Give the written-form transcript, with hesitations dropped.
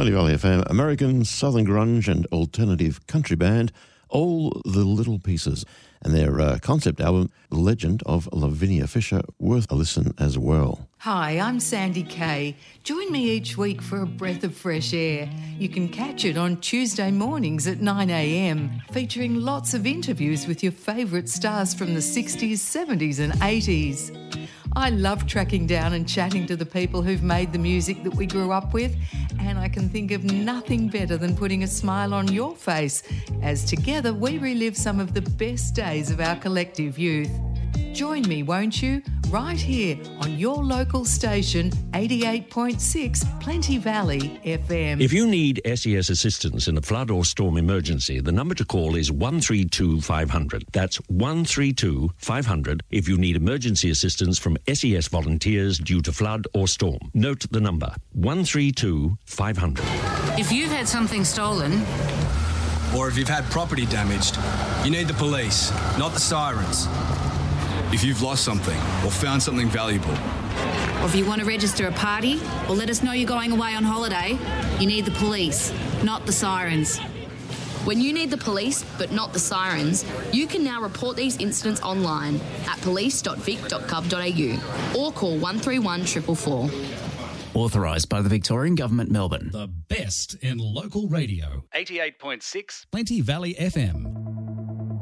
Plenty Valley FM, American Southern Grunge and Alternative Country Band, All the Little Pieces, and their concept album, The Legend of Lavinia Fisher, worth a listen as well. Hi, I'm Sandy Kay. Join me each week for a breath of fresh air. You can catch it on Tuesday mornings at 9 a.m, featuring lots of interviews with your favourite stars from the 60s, 70s and 80s. I love tracking down and chatting to the people who've made the music that we grew up with, and I can think of nothing better than putting a smile on your face as together we relive some of the best days of our collective youth. Join me, won't you? Right here on your local station, 88.6 Plenty Valley FM. If you need SES assistance in a flood or storm emergency, the number to call is 132 500. That's 132 500 if you need emergency assistance from SES volunteers due to flood or storm. Note the number, 132 500. If you've had something stolen, or if you've had property damaged, you need the police, not the sirens. If you've lost something or found something valuable, or if you want to register a party or let us know you're going away on holiday, you need the police, not the sirens. When you need the police but not the sirens, you can now report these incidents online at police.vic.gov.au or call 131 444. Authorised by the Victorian Government, Melbourne. The best in local radio. 88.6 Plenty Valley FM.